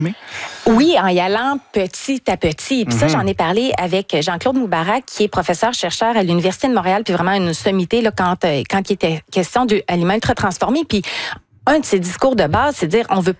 Oui, en y allant petit à petit. Puis ça, j'en ai parlé avec Jean-Claude Moubarak, qui est professeur-chercheur à l'Université de Montréal, puis vraiment une sommité là, quand il était question d'aliments ultra transformés. Puis un de ses discours de base, c'est de dire on veut